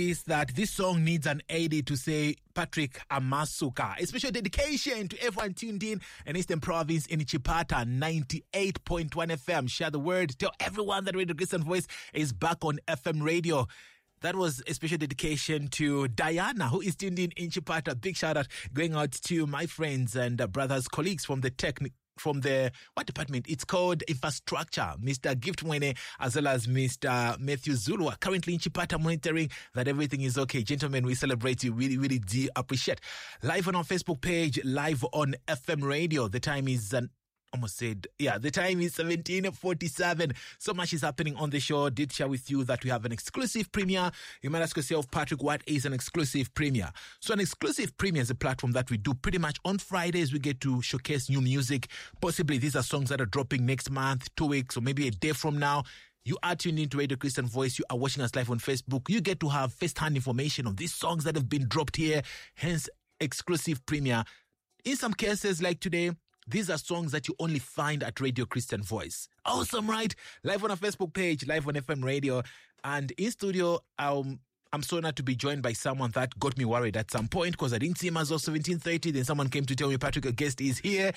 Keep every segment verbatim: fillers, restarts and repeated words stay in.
is that this song needs an A D to say Patrick Amasuka. A special dedication to everyone tuned in in Eastern Province in Chipata, ninety-eight point one F M. Share the word. Tell everyone that Radio Christian Voice is back on F M radio. That was a special dedication to Diana, who is tuned in in Chipata. Big shout out going out to my friends and uh, brothers, colleagues from the technic. From the, what department? It's called Infrastructure. Mister Gift Mwene, as well as Mister Matthew Zulu, are currently in Chipata monitoring that everything is okay. Gentlemen, we celebrate you. Really, really do appreciate. Live on our Facebook page, live on F M radio. The time is an Almost said, yeah, the time is seventeen forty-seven. So much is happening on the show. Did share with you that we have an exclusive premiere. You might ask yourself, Patrick, what is an exclusive premiere? So an exclusive premiere is a platform that we do pretty much on Fridays. We get to showcase new music. Possibly these are songs that are dropping next month, two weeks, or maybe a day from now. You are tuned into Radio Christian Voice. You are watching us live on Facebook. You get to have first-hand information of these songs that have been dropped here. Hence, exclusive premiere. In some cases, like today, these are songs that you only find at Radio Christian Voice. Awesome, right? Live on our Facebook page, live on F M radio. And in studio, um, I'm so honored to be joined by someone that got me worried at some point because I didn't see him as of seventeen thirty. Then someone came to tell me, Patrick, a guest is here.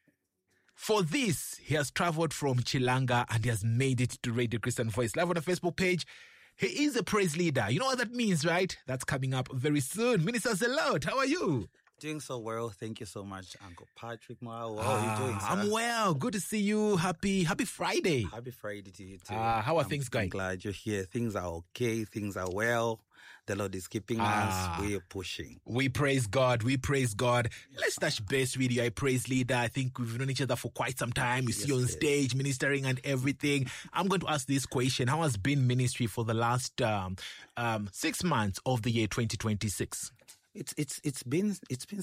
For this, he has traveled from Chilanga and he has made it to Radio Christian Voice. Live on our Facebook page. He is a praise leader. You know what that means, right? That's coming up very soon. Minister Zelot, how are you? Doing so well. Thank you so much, Uncle Patrick. How ah, are you doing, sir? I'm well. Good to see you. Happy Happy Friday. Happy Friday to you too. Ah, how are I'm, things going? I'm glad you're here. Things are okay. Things are well. The Lord is keeping ah, us. We are pushing. We praise God. We praise God. Yes, Let's touch base with you. I praise leader. I think we've known each other for quite some time. We yes, see you on yes. stage ministering and everything. I'm going to ask this question. How has been ministry for the last um, um, six months of the year twenty twenty-six? It's it's it's been it's been